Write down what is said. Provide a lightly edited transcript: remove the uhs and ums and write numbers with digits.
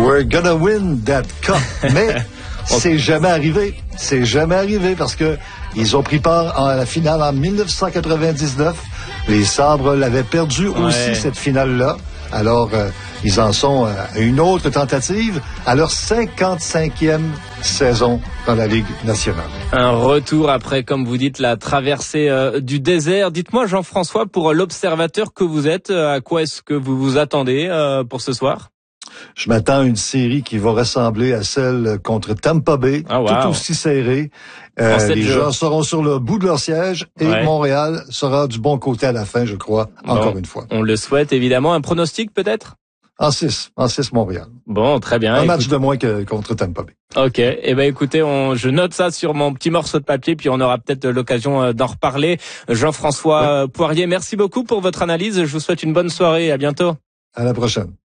We're gonna win that cup. Mais c'est jamais arrivé. C'est jamais arrivé parce que ils ont pris part à la finale en 1999. Les Sabres l'avaient perdu aussi, cette finale-là. Alors, ils en sont à une autre tentative à leur 55e saison dans la Ligue nationale. Un retour après, comme vous dites, la traversée du désert. Dites-moi, Jean-François, pour l'observateur que vous êtes, à quoi est-ce que vous vous attendez pour ce soir? Je m'attends à une série qui va ressembler à celle contre Tampa Bay, tout aussi serrée. Les gens seront sur le bout de leur siège et Montréal sera du bon côté à la fin, je crois, encore une fois. On le souhaite, évidemment. Un pronostic, peut-être? En 6 Montréal. Bon, très bien. Un match de moins que contre Tampa Bay. Ok. Eh ben, écoutez, je note ça sur mon petit morceau de papier, puis on aura peut-être l'occasion d'en reparler. Jean-François Poirier, merci beaucoup pour votre analyse. Je vous souhaite une bonne soirée et à bientôt. À la prochaine.